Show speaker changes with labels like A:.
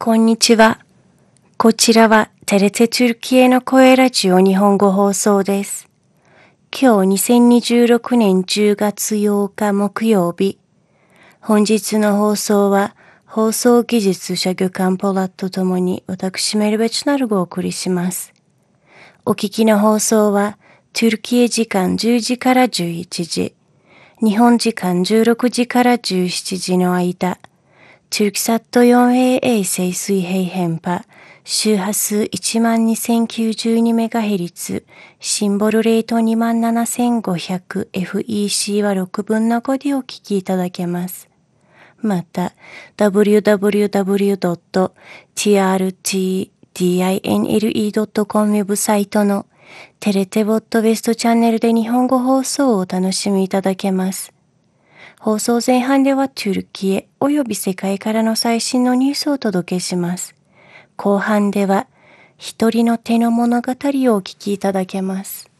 A: こんにちは。こちらはテレテトゥルキエの声ラジオ日本語放送です。今日2026年10月8日木曜日。本日の放送は放送技術者魚館ポラットともに私メルベチナルがお送りします。お聞きの放送はトゥルキエ時間10時から11時、日本時間16時から17時の間、TürkSat 4A 衛星水平変波、周波数 12092MHz、シンボルレート 27500FEC は6分の5でお聞きいただけます。また、www.trtdinle.com ウェブサイトのテレテボットベストチャンネルで日本語放送をお楽しみいただけます。放送前半ではトゥルキエおよび世界からの最新のニュースをお届けします。後半では一人の手の物語をお聞きいただけます。